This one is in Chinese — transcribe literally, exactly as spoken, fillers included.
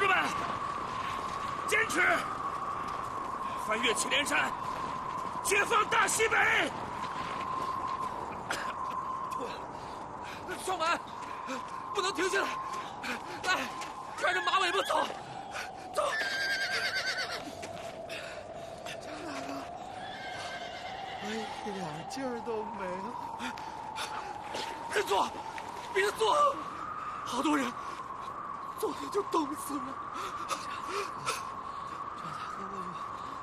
志们，坚持，翻越祁连山，解放大西北！ 双满，不能停下来！来，拽着马尾巴走，走！ 张大哥，我一点劲儿都没了。 别坐，别坐！好多人，昨天就冻死了。